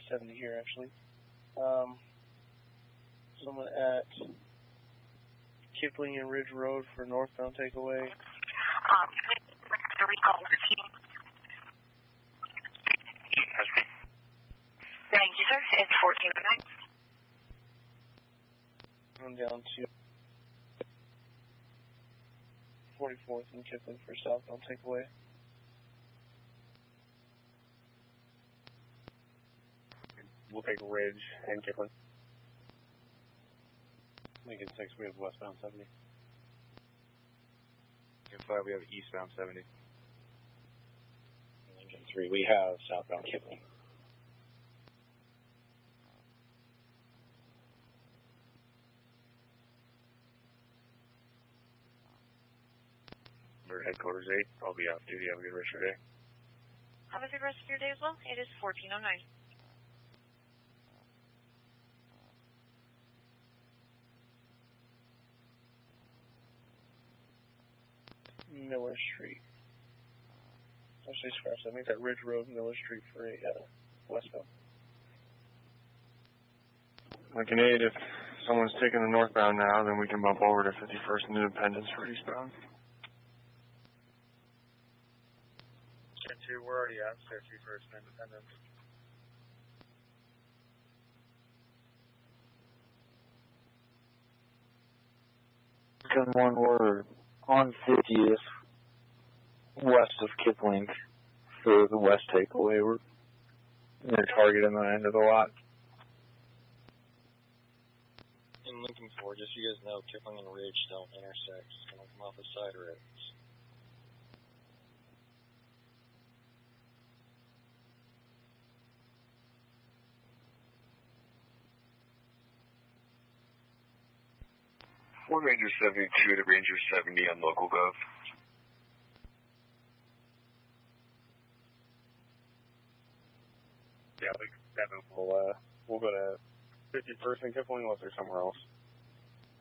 70 here, actually. Someone at Kipling and Ridge Road for northbound takeaway. Thank you, sir. It's 1409. I'm down to 44th and Kipling for southbound takeaway. We'll take Ridge and Kipling. Lincoln 6, we have westbound 70. Lincoln 5, we have eastbound 70. Lincoln 3, we have southbound Kipling. We're headquarters 8. I'll be off duty. Have a good rest of your day. Have a good rest of your day as well. It is 1409. Miller Street. Actually, scratch that. Make that Ridge Road, Miller Street for a westbound. Lincoln 8, if someone's taking the northbound now, then we can bump over to 51st and Independence for eastbound. 10-2, we're already at 51st and Independence. 10-1, we're on 50th west of Kipling for the west takeaway. We're near target in the end of the lot. In Lincoln 4, just so you guys know, Kipling and Ridge don't intersect. It's going to come off the side roads. Ford Ranger 72 to Ranger 70 on local gov. Yeah, we'll go to 51st and Kipling unless there's somewhere else.